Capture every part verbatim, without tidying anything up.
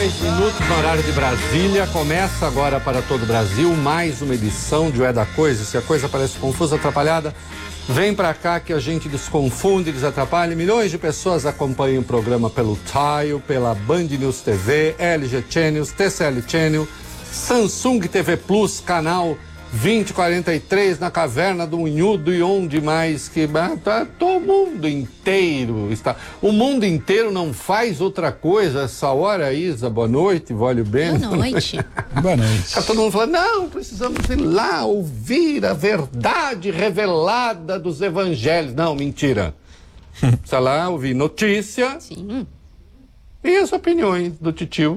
dez minutos no horário de Brasília. Começa agora para todo o Brasil mais uma edição de O É da Coisa. Se a coisa parece confusa, atrapalhada, vem pra cá que a gente desconfunde, desatrapalha. Milhões de pessoas acompanham o programa pelo Tile, pela Band News T V, L G Channels, T C L Channel, Samsung T V Plus, canal vinte quarenta e três, na Caverna do Unhudo e onde mais que tá, todo mundo inteiro está. O mundo inteiro não faz outra coisa essa hora, Isa. Boa noite, Vólio Bene. Boa noite. Boa noite. Tá todo mundo falando, não, precisamos ir lá ouvir a verdade revelada dos evangelhos. Não, mentira. Precisa lá ouvir notícia. Sim. E as opiniões do titio.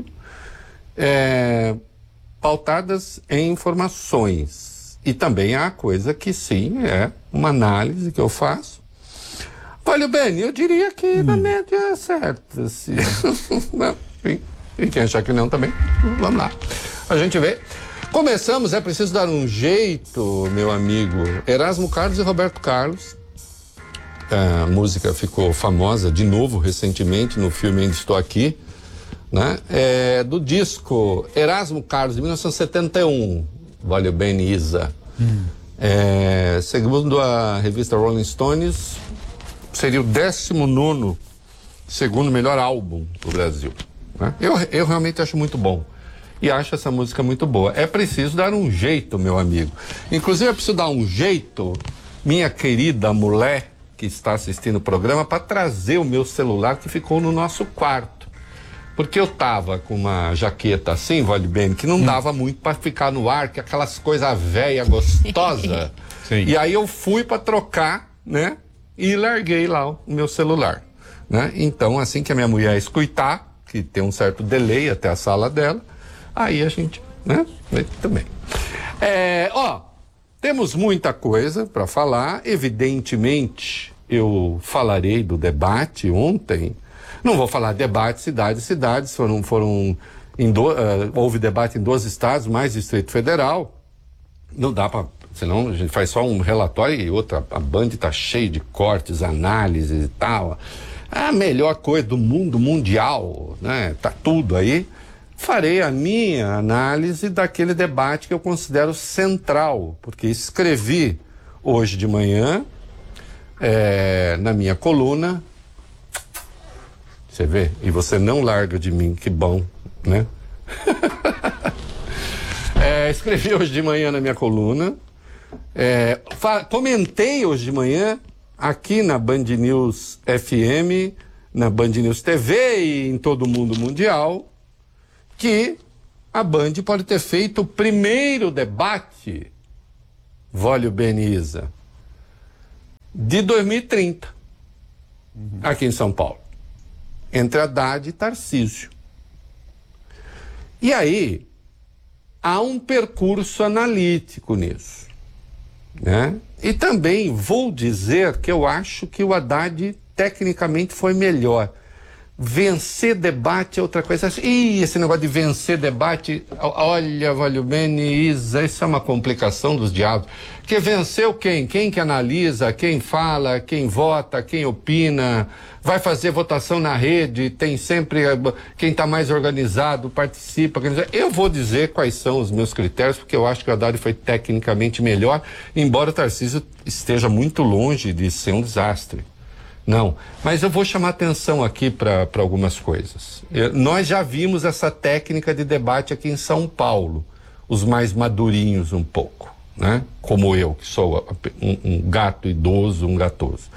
É, pautadas em informações. E também há coisa que sim, é uma análise que eu faço. Olha, Beni, eu diria que hum. na média é certo. Assim. Enfim, e quem achar que não também, vamos lá. A gente vê. Começamos, é preciso dar um jeito, meu amigo. Erasmo Carlos e Roberto Carlos. A música ficou famosa de novo recentemente no filme Ainda Estou Aqui. Né? É, do disco Erasmo Carlos de mil novecentos e setenta e um, Vale bem, Isa. Hum. É, segundo a revista Rolling Stones, seria o décimo nono segundo melhor álbum do Brasil. Né? Eu, eu realmente acho muito bom e acho essa música muito boa. É preciso dar um jeito, meu amigo. Inclusive é preciso dar um jeito, minha querida mulher que está assistindo o programa, para trazer o meu celular que ficou no nosso quarto. Porque eu tava com uma jaqueta assim, Vale bem, que não hum. dava muito para ficar no ar, que aquelas coisas velha gostosa. Sim. E aí eu fui para trocar, né? E larguei lá o meu celular, né? Então, assim que a minha mulher escutar, que tem um certo delay até a sala dela, aí a gente, né? Também. É, ó, temos muita coisa para falar. Evidentemente, eu falarei do debate ontem. Não vou falar debate, cidades, cidades, foram, foram em do, uh, houve debate em dois estados, mais Distrito Federal. Não dá para, senão a gente faz só um relatório e outra, a Band está cheia de cortes, análises e tal. A melhor coisa do mundo mundial, né? Tá tudo aí. Farei a minha análise daquele debate que eu considero central, porque escrevi hoje de manhã, é, na minha coluna. Você vê? E você não larga de mim, que bom, né? é, escrevi hoje de manhã na minha coluna, é, comentei hoje de manhã aqui na Band News F M, na Band News T V e em todo o mundo mundial, que a Band pode ter feito o primeiro debate, Vólio Beniza, de dois mil e trinta, uhum. aqui em São Paulo. Entre Haddad e Tarcísio. E aí, há um percurso analítico nisso, né? E também vou dizer que eu acho que o Haddad tecnicamente foi melhor. Vencer debate é outra coisa. Ih, esse negócio de vencer debate, olha, Valeu bem, Isa, isso é uma complicação dos diabos. Que venceu quem? Quem que analisa, quem fala, quem vota, quem opina, vai fazer votação na rede, tem sempre quem está mais organizado, participa. Eu vou dizer quais são os meus critérios, porque eu acho que o Haddad foi tecnicamente melhor, embora o Tarcísio esteja muito longe de ser um desastre. Não, mas eu vou chamar atenção aqui para algumas coisas. Eu, nós já vimos essa técnica de debate aqui em São Paulo, os mais madurinhos um pouco, né? Como eu, que sou um, um gato idoso, um gatoso.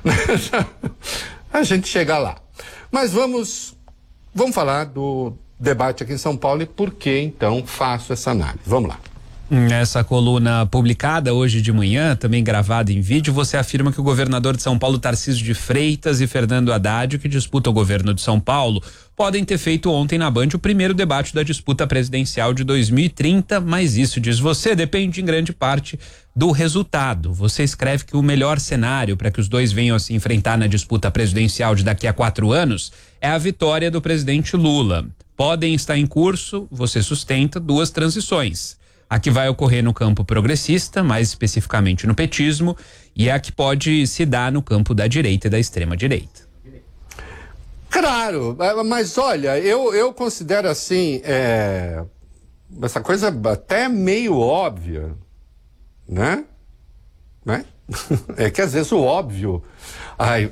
A gente chega lá. Mas vamos, vamos falar do debate aqui em São Paulo e por que, então, faço essa análise. Vamos lá. Nessa coluna publicada hoje de manhã, também gravada em vídeo, você afirma que o governador de São Paulo, Tarcísio de Freitas, e Fernando Haddad, que disputam o governo de São Paulo, podem ter feito ontem na Band o primeiro debate da disputa presidencial de dois mil e trinta, mas isso, diz você, depende em grande parte do resultado. Você escreve que o melhor cenário para que os dois venham a se enfrentar na disputa presidencial de daqui a quatro anos é a vitória do presidente Lula. Podem estar em curso, você sustenta, duas transições. A que vai ocorrer no campo progressista, mais especificamente no petismo, e a que pode se dar no campo da direita e da extrema-direita. Claro, mas olha, eu, eu considero assim, é, essa coisa até meio óbvia, né? né? É que às vezes o óbvio... Ai...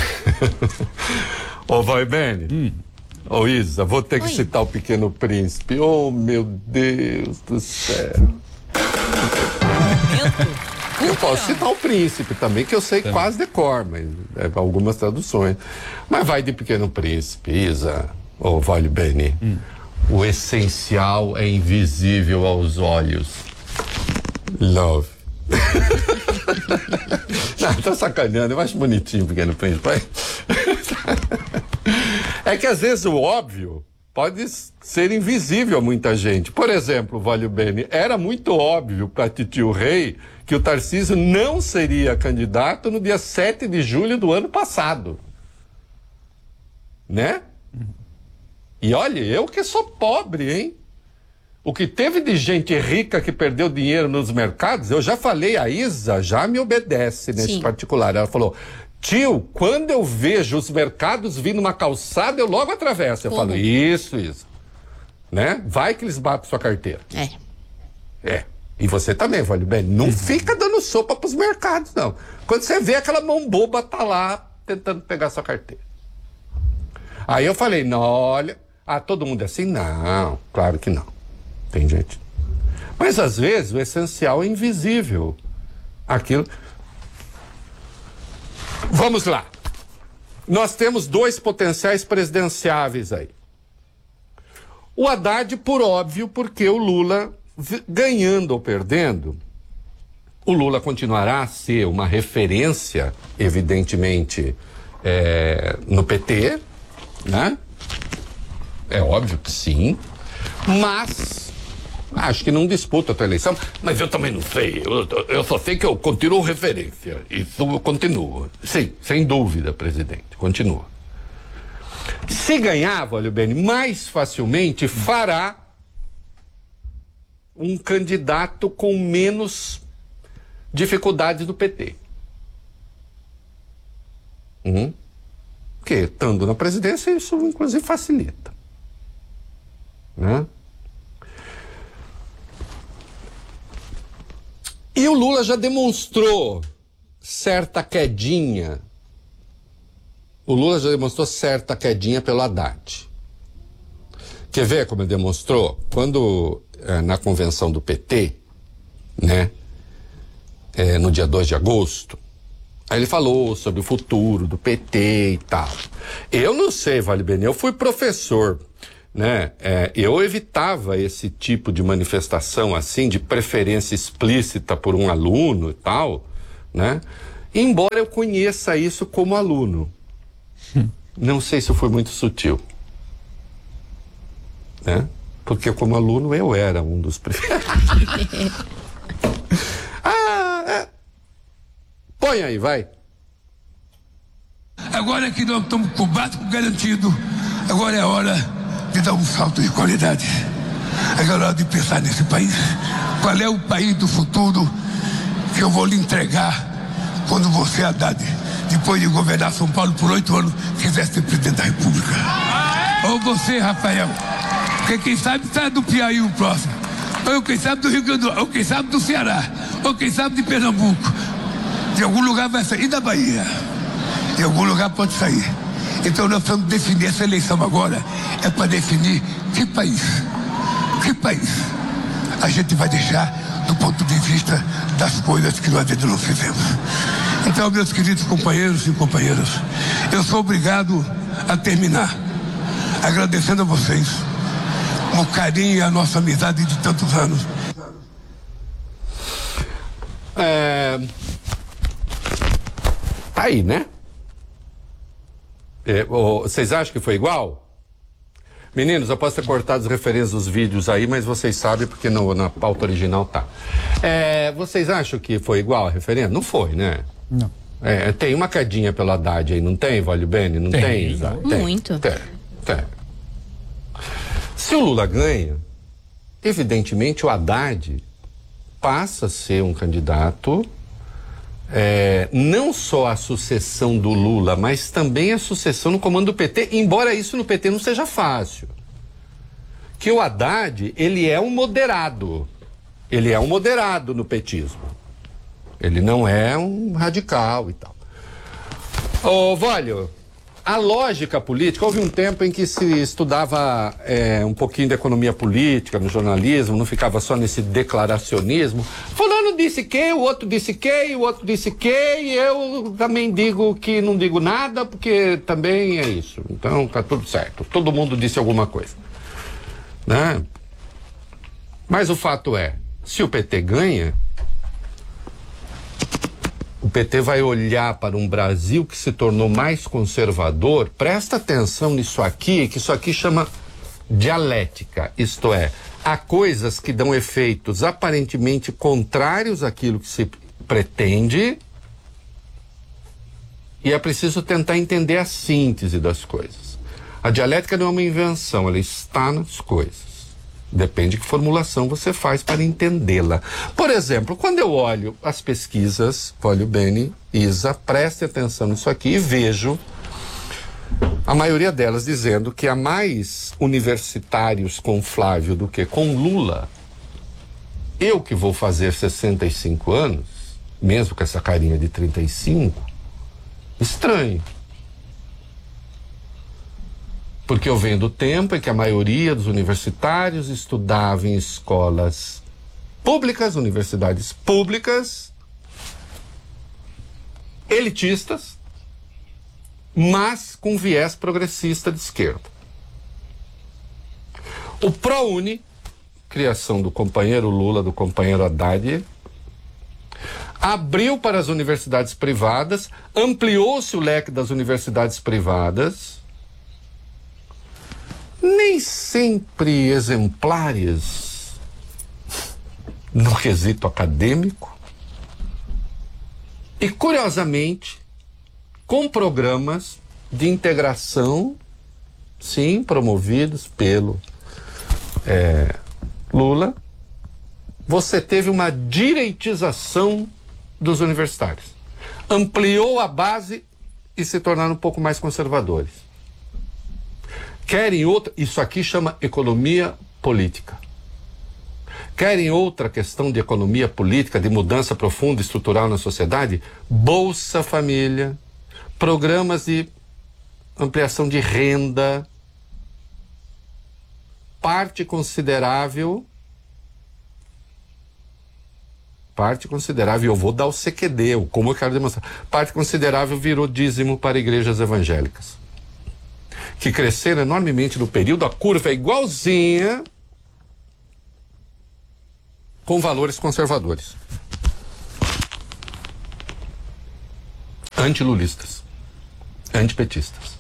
Ô, vai, Beni. Hum. Ô, Isa, vou ter que Oi. citar o Pequeno Príncipe. Oh, meu Deus do céu. Eu posso citar o Príncipe também, que eu sei também. Quase de cor, mas é, algumas traduções. Mas vai de Pequeno Príncipe, Isa. Ô, oh, Vale Beni. Hum. O essencial é invisível aos olhos. Love. Não, tô sacaneando, eu acho bonitinho o Pequeno Príncipe. É que às vezes o óbvio pode ser invisível a muita gente. Por exemplo, Vale Beni, era muito óbvio para Titio Rei que o Tarcísio não seria candidato no dia sete de julho do ano passado. Né? E olha, eu que sou pobre, hein? O que teve de gente rica que perdeu dinheiro nos mercados, eu já falei, a Isa já me obedece nesse Sim. particular. Ela falou, tio, quando eu vejo os mercados vindo uma calçada, eu logo atravesso. Eu Como? falo, isso, isso. Né? Vai que eles batem sua carteira. É. É. E você também, Vale bem. Não uhum. fica dando sopa pros mercados, não. Quando você vê aquela mão boba tá lá tentando pegar sua carteira. Aí eu falei, não, olha, ah, todo mundo é assim? Não, claro que não. Tem gente. Mas às vezes o essencial é invisível. Aquilo. Vamos lá. Nós temos dois potenciais presidenciáveis aí. O Haddad, por óbvio, porque o Lula, ganhando ou perdendo, o Lula continuará a ser uma referência, evidentemente, é, no P T, né? É óbvio que sim. Mas acho que não disputa a tua eleição, mas eu também não sei, eu, eu só sei que eu continuo referência, isso eu continuo, sim, sem dúvida, presidente, continua. Se ganhar, Vale Beni, mais facilmente fará um candidato com menos dificuldades do P T. Uhum. Porque, estando na presidência, isso inclusive facilita, né? E o Lula já demonstrou certa quedinha. O Lula já demonstrou certa quedinha pelo Haddad. Quer ver como ele demonstrou? Quando, é, na convenção do P T, né, é, no dia dois de agosto, aí ele falou sobre o futuro do P T e tal. Eu não sei, Vale Beni, eu fui professor, né? É, eu evitava esse tipo de manifestação assim, de preferência explícita por um aluno e tal, né? Embora eu conheça isso como aluno. Hum. Não sei se foi muito sutil, né? Porque como aluno eu era um dos preferidos. ah, é. Põe aí, vai. Agora que nós estamos com o básico garantido, agora é a hora de dar um salto de qualidade. Agora é hora de pensar nesse país. Qual é o país do futuro que eu vou lhe entregar quando você, Haddad, depois de governar São Paulo por oito anos, quiser ser presidente da República? Ou você, Rafael, porque quem sabe sai do Piauí o próximo, ou quem sabe do Rio Grande do Norte, ou quem sabe do Ceará, ou quem sabe de Pernambuco. De algum lugar vai sair da Bahia. De algum lugar pode sair. Então nós precisamos definir essa eleição agora. É para definir que país, que país a gente vai deixar do ponto de vista das coisas que nós ainda não fizemos. Então, meus queridos companheiros e companheiras, eu sou obrigado a terminar agradecendo a vocês o carinho e a nossa amizade de tantos anos. É... Tá aí, né? É, oh, vocês acham que foi igual? Meninos, eu posso ter cortado as referências dos vídeos aí, mas vocês sabem porque no, na pauta original tá. É, vocês acham que foi igual a referência? Não foi, né? Não. É, tem uma quedinha pelo Haddad aí, não tem, Vale Beni? Não tem? tem? tem Muito. Tem, tem. Se o Lula ganha, evidentemente o Haddad passa a ser um candidato é, não só a sucessão do Lula, mas também a sucessão no comando do P T, embora isso no P T não seja fácil. Que o Haddad, ele é um moderado. Ele é um moderado no petismo. Ele não é um radical e tal. Ô, Vólio, a lógica política, houve um tempo em que se estudava é, um pouquinho de economia política no jornalismo, não ficava só nesse declaracionismo. Fulano disse que, o outro disse que, o outro disse que, e eu também digo que não digo nada, porque também é isso. Então tá tudo certo. Todo mundo disse alguma coisa. Né? Mas o fato é, se o P T ganha, o P T vai olhar para um Brasil que se tornou mais conservador. Presta atenção nisso aqui, que isso aqui chama dialética, isto é, há coisas que dão efeitos aparentemente contrários àquilo que se pretende e é preciso tentar entender a síntese das coisas. A dialética não é uma invenção, ela está nas coisas. Depende de que formulação você faz para entendê-la. Por exemplo, quando eu olho as pesquisas, olho Beni, Isa, preste atenção nisso aqui e vejo a maioria delas dizendo que há mais universitários com Flávio do que com Lula. Eu que vou fazer sessenta e cinco anos, mesmo com essa carinha de trinta e cinco, estranho. Porque eu venho do tempo em que a maioria dos universitários estudava em escolas públicas, universidades públicas, elitistas, mas com viés progressista de esquerda. O ProUni, criação do companheiro Lula, do companheiro Haddad, abriu para as universidades privadas, ampliou-se o leque das universidades privadas, nem sempre exemplares no quesito acadêmico e, curiosamente, com programas de integração, sim, promovidos pelo é, Lula, você teve uma direitização dos universitários. Ampliou a base e se tornaram um pouco mais conservadores. Querem outra, isso aqui chama economia política. Querem outra questão de economia política, de mudança profunda, estrutural na sociedade? Bolsa Família, programas de ampliação de renda, parte considerável, parte considerável, eu vou dar o C Q D, como eu quero demonstrar, parte considerável virou dízimo para igrejas evangélicas, que cresceram enormemente no período, a curva é igualzinha, com valores conservadores. Antilulistas, antipetistas.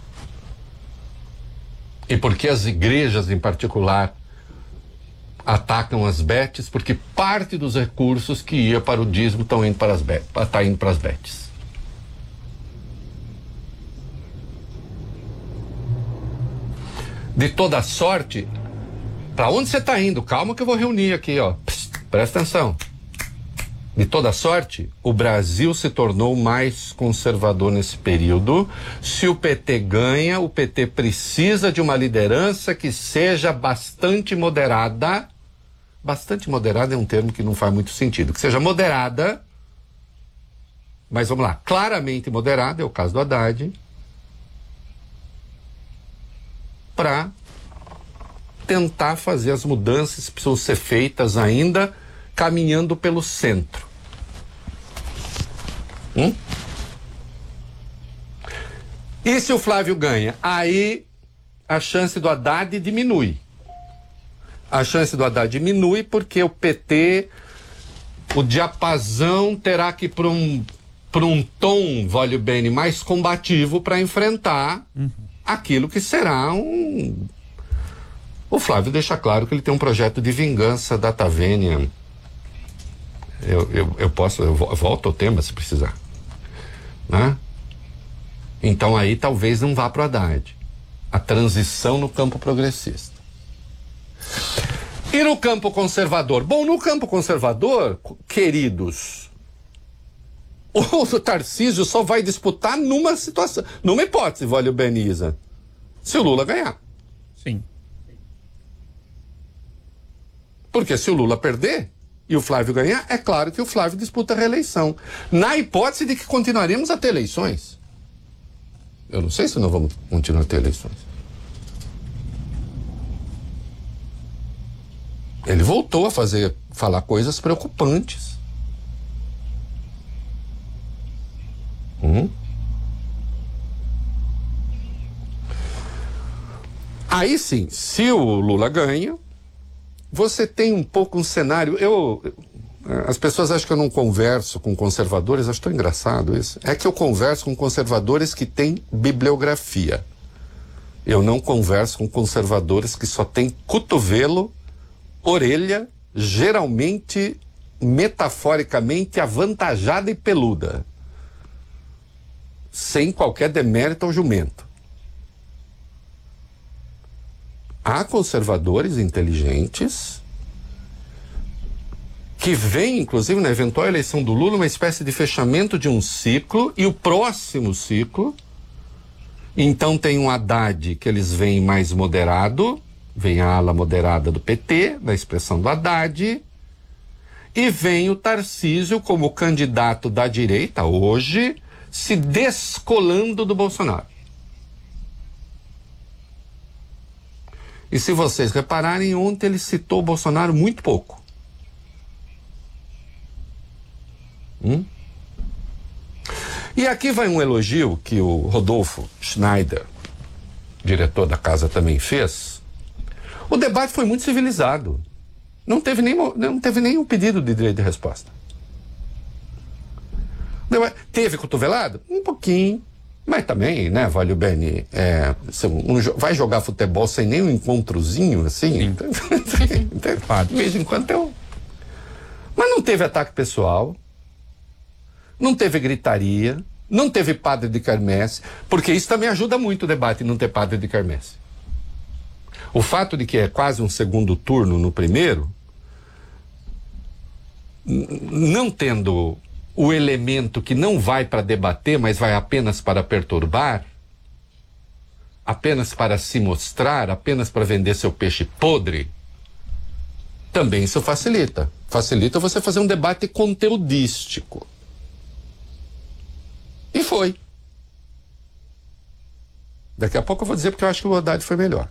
E por que as igrejas, em particular, atacam as betes? Porque parte dos recursos que ia para o dízimo estão indo para as betes, tá indo para as betes. De toda sorte, para onde você está indo? Calma que eu vou reunir aqui, ó. Psst, presta atenção. De toda sorte, o Brasil se tornou mais conservador nesse período. Se o P T ganha, o P T precisa de uma liderança que seja bastante moderada. Bastante moderada é um termo que não faz muito sentido. Que seja moderada, mas vamos lá, claramente moderada, é o caso do Haddad, para tentar fazer as mudanças que precisam ser feitas ainda caminhando pelo centro. Hum? E se o Flávio ganha? Aí a chance do Haddad diminui. A chance do Haddad diminui porque o P T, o diapasão terá que ir para um, para um tom, vale bem, mais combativo para enfrentar uhum. aquilo que será um... O Flávio deixa claro que ele tem um projeto de vingança da Tavênia. Eu, eu, eu posso, eu volto ao tema se precisar. Né? Então aí talvez não vá para o Haddad. A transição no campo progressista. E no campo conservador? Bom, no campo conservador, queridos, O Tarcísio só vai disputar numa situação, numa hipótese, Vale o Beniza, se o Lula ganhar. Sim. Porque se o Lula perder e o Flávio ganhar, é claro que o Flávio disputa a reeleição. Na hipótese de que continuaremos a ter eleições. Eu não sei se nós vamos continuar a ter eleições. Ele voltou a fazer, falar coisas preocupantes. Hum? Aí sim, se o Lula ganha, você tem um pouco um cenário. Eu, as pessoas acham que eu não converso com conservadores, acho tão engraçado isso. É que eu converso com conservadores que têm bibliografia. Eu não converso com conservadores que só têm cotovelo, orelha, geralmente, metaforicamente, avantajada e peluda. Sem qualquer demérito ao jumento. Há conservadores inteligentes que veem, inclusive, na eventual eleição do Lula, uma espécie de fechamento de um ciclo e o próximo ciclo. Então tem um Haddad que eles veem mais moderado, vem a ala moderada do P T, na expressão do Haddad, e vem o Tarcísio como candidato da direita, hoje, se descolando do Bolsonaro. E se vocês repararem, ontem ele citou o Bolsonaro muito pouco. Hum? E aqui vai um elogio que o Rodolfo Schneider, diretor da casa, também fez. O debate foi muito civilizado. Não teve nem, não teve nenhum pedido de direito de resposta. Teve cotovelado? Um pouquinho. Mas também, né, Vale o Beni, é, um, vai jogar futebol sem nenhum encontrozinho, assim? De vez em quando tem um. Mas não teve ataque pessoal, não teve gritaria, não teve padre de quermesse, porque isso também ajuda muito o debate, não ter padre de quermesse. O fato de que é quase um segundo turno no primeiro, não tendo o elemento que não vai para debater, mas vai apenas para perturbar, apenas para se mostrar, apenas para vender seu peixe podre, também isso facilita. Facilita você fazer um debate conteudístico. E foi. Daqui a pouco eu vou dizer porque eu acho que o Haddad foi melhor.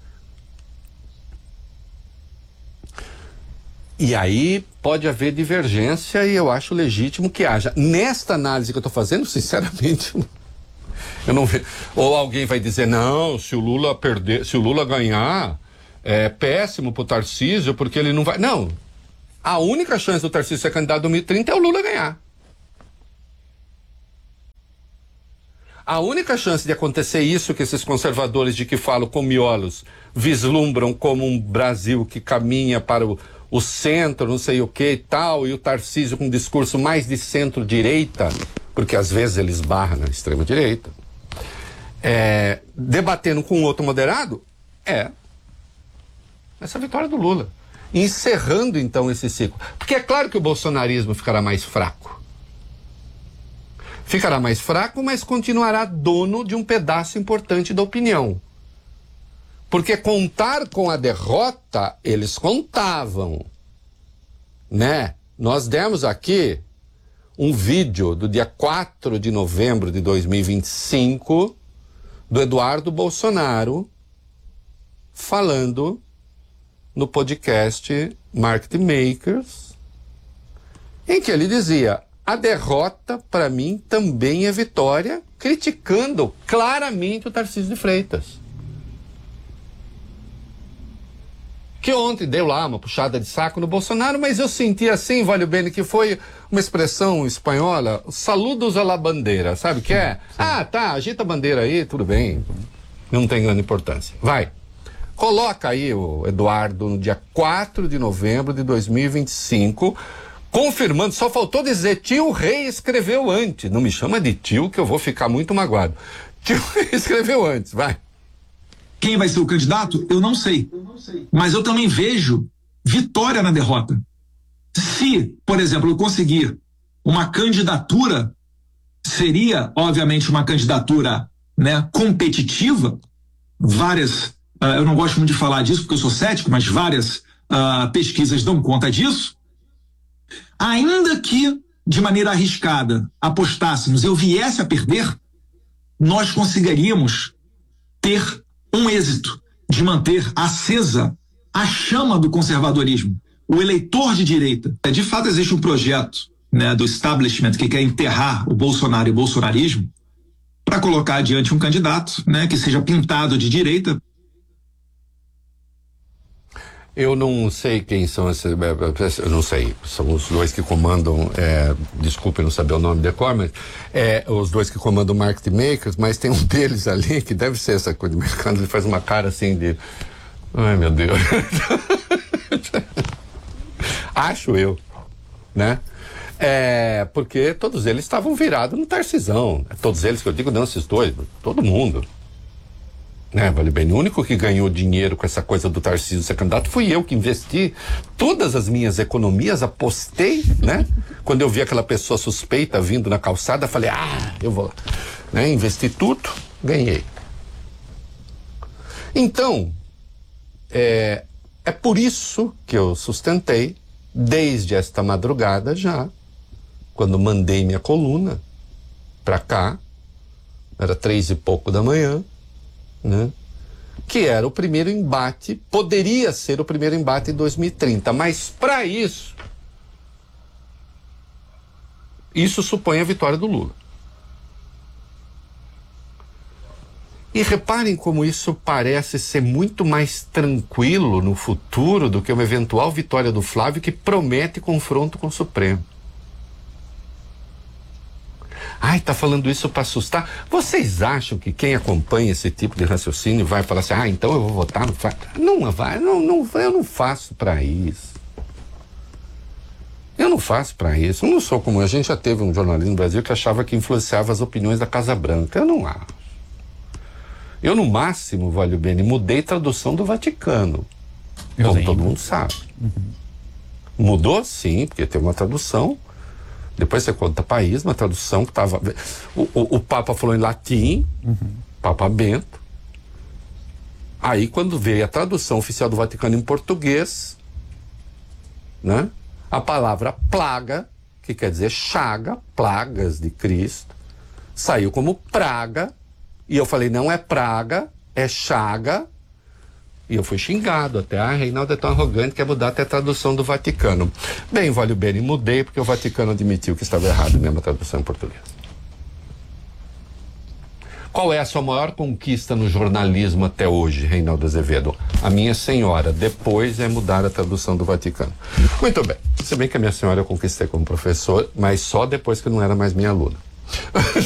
E aí pode haver divergência e eu acho legítimo que haja. Nesta análise que eu estou fazendo, sinceramente, eu não vejo. Ou alguém vai dizer, não, se o Lula perder, se o Lula ganhar, é péssimo pro Tarcísio, porque ele não vai. Não. A única chance do Tarcísio ser candidato em dois mil e trinta é o Lula ganhar. A única chance de acontecer isso que esses conservadores de que falam com miolos vislumbram como um Brasil que caminha para o o centro, não sei o que e tal, e o Tarcísio com um discurso mais de centro-direita, porque às vezes ele esbarra na extrema-direita, é, debatendo com outro moderado, é essa vitória do Lula. Encerrando, então, esse ciclo. Porque é claro que o bolsonarismo ficará mais fraco. Ficará mais fraco, mas continuará dono de um pedaço importante da opinião. Porque contar com a derrota, eles contavam, né? Nós demos aqui um vídeo do dia quatro de novembro de dois mil e vinte e cinco do Eduardo Bolsonaro falando no podcast Market Makers, em que ele dizia, a derrota para mim também é vitória, criticando claramente o Tarcísio de Freitas. Que ontem deu lá uma puxada de saco no Bolsonaro, mas eu senti assim, Vale o Bene, que foi uma expressão espanhola, saludos à la bandeira, sabe o que é? Sim. Ah, tá, agita a bandeira aí, tudo bem, não tem grande importância. Vai, coloca aí o Eduardo no dia quatro de novembro de dois mil e vinte e cinco, confirmando, só faltou dizer, tio Rei escreveu antes, não me chama de tio que eu vou ficar muito magoado. Tio Rei escreveu antes, vai. Quem vai ser o candidato? Eu não sei. Eu não sei. Mas eu também vejo vitória na derrota. Se, por exemplo, eu conseguir uma candidatura seria, obviamente, uma candidatura, né, competitiva. Várias, uh, eu não gosto muito de falar disso porque eu sou cético, mas várias uh, pesquisas dão conta disso. Ainda que de maneira arriscada apostássemos, eu viesse a perder, nós conseguiríamos ter um êxito de manter acesa a chama do conservadorismo, o eleitor de direita. De fato, existe um projeto, né, do establishment que quer enterrar o Bolsonaro e o bolsonarismo para colocar adiante um candidato, né, que seja pintado de direita. Eu não sei quem são esses, eu não sei, são os dois que comandam, é, desculpe não saber o nome de cor, mas é, os dois que comandam o Market Makers, mas tem um deles ali que deve ser essa coisa de mercado, ele faz uma cara assim de, ai meu Deus, acho eu, né? É, porque todos eles estavam virados no Tarcisão, todos eles que eu digo, não esses dois, todo mundo. Né, vale bem, o único que ganhou dinheiro com essa coisa do Tarcísio ser candidato fui eu que investi todas as minhas economias, apostei, né? Quando eu vi aquela pessoa suspeita vindo na calçada, falei, ah, eu vou, né? Investi tudo, ganhei. Então, é, é por isso que eu sustentei, desde esta madrugada já, quando mandei minha coluna pra cá, era três e pouco da manhã, né? Que era o primeiro embate, poderia ser o primeiro embate em dois mil e trinta, mas para isso, isso supõe a vitória do Lula. E reparem como isso parece ser muito mais tranquilo no futuro do que uma eventual vitória do Flávio, que promete confronto com o Supremo. Ai, tá falando isso para assustar. Vocês acham que quem acompanha esse tipo de raciocínio vai falar assim, ah, então eu vou votar no Flávio? Não, vai, não, não, eu não faço para isso. Eu não faço para isso. Eu não sou como... A gente já teve um jornalista no Brasil que achava que influenciava as opiniões da Casa Branca. Eu não acho. Eu, no máximo, Valio Bene, mudei tradução do Vaticano. Eu como lembro. Todo mundo sabe. Uhum. Mudou, sim, porque tem uma tradução... Depois você conta país, uma tradução que estava... O, o, o Papa falou em latim, uhum. Papa Bento. Aí, quando veio a tradução oficial do Vaticano em português, né? A palavra plaga, que quer dizer chaga, plagas de Cristo, saiu como praga. E eu falei, não é praga, é chaga. E eu fui xingado até, ah, Reinaldo é tão arrogante, quer mudar até a tradução do Vaticano. Bem, Valio Bene, mudei porque o Vaticano admitiu que estava errado mesmo a tradução em português. Qual é a sua maior conquista no jornalismo até hoje, Reinaldo Azevedo? A minha senhora, depois é mudar a tradução do Vaticano. Muito bem, se bem que a minha senhora eu conquistei como professor, mas só depois que não era mais minha aluna.